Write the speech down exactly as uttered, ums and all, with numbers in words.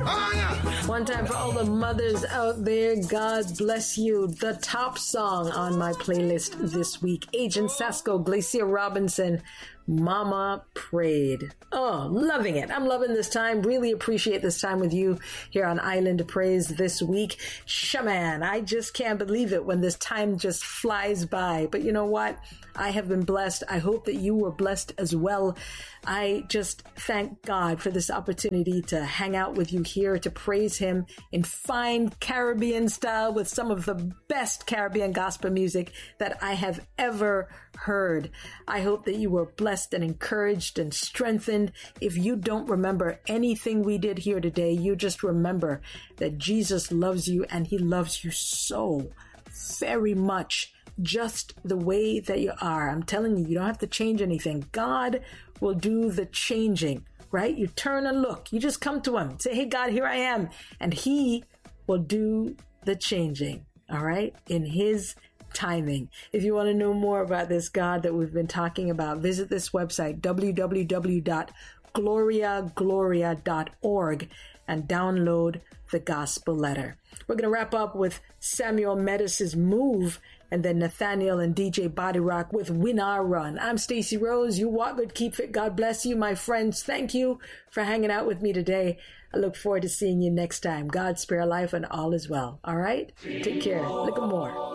Oh, yeah. One time for all the mothers out there, God bless you. The top song on my playlist this week, Agent Sasco, Glacia Robinson, Mama Prayed. Oh, loving it. I'm loving this time. Really appreciate this time with you here on Island of Praise this week. Shaman, I just can't believe it when this time just flies by. But you know what? I have been blessed. I hope that you were blessed as well. I just thank God for this opportunity to hang out with you here, to praise Him in fine Caribbean style with some of the best Caribbean gospel music that I have ever heard. I hope that you were blessed and encouraged and strengthened. If you don't remember anything we did here today, you just remember that Jesus loves you and He loves you so very much, just the way that you are. I'm telling you, you don't have to change anything. God will do the changing, right? You turn and look. You just come to Him. Say, hey, God, here I am. And He will do the changing, all right? In His timing. If you want to know more about this God that we've been talking about, visit this website, w w w dot gloria gloria dot org, and download the gospel letter. We're going to wrap up with Samuel Metis' Move, and then Nathaniel and D J Body Rock with Win Our Run. I'm Stacey Rose. You walk good, keep fit. God bless you, my friends. Thank you for hanging out with me today. I look forward to seeing you next time. God spare life and all is well. All right? Take care. Look at more.